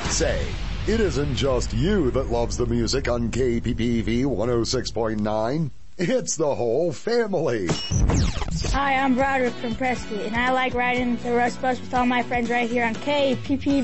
Say, it isn't just you that loves the music on KPPV 106.9. It's the whole family. Hi, I'm Broderick from Prescott, and I like riding the Rush Bus with all my friends right here on KPPV